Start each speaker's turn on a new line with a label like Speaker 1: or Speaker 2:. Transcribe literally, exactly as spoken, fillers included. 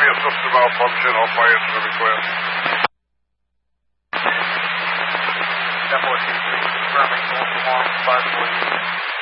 Speaker 1: a system malfunction. I'll fire to the request.
Speaker 2: Depot two three confirming north one five four.